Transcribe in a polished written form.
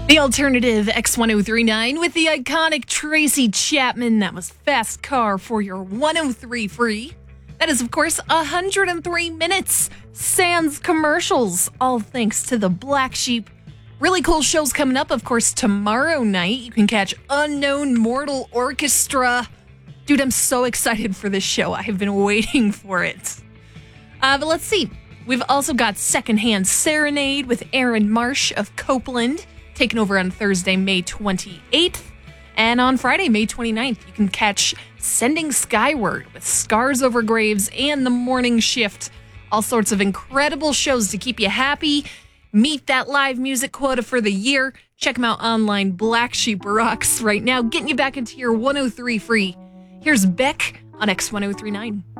The alternative X1039 with the iconic Tracy Chapman. That was Fast Car for your 103 free. That is, of course, 103 minutes. Sans commercials, all thanks to the Black Sheep. Really cool shows coming up, of course, tomorrow night. You can catch Unknown Mortal Orchestra. Dude, I'm so excited for this show. I have been waiting for it. But let's see. We've also got Secondhand Serenade with Aaron Marsh of Copeland, taking over on Thursday, May 28th. And on Friday, May 29th, you can catch Sending Skyward with Scars Over Graves and The Morning Shift. All sorts of incredible shows to keep you happy. Meet that live music quota for the year. Check them out online. Black Sheep rocks right now, getting you back into your 103 free. Here's Beck on X1039.